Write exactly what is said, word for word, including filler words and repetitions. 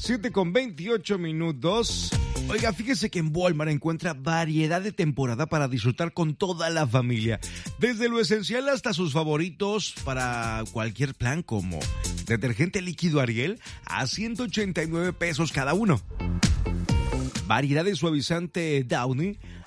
siete con veintiocho minutos. Oiga, fíjese que en Walmart encuentra variedad de temporada para disfrutar con toda la familia. Desde lo esencial hasta sus favoritos para cualquier plan, como detergente líquido Ariel a ciento ochenta y nueve pesos cada uno. Variedad de suavizante Downy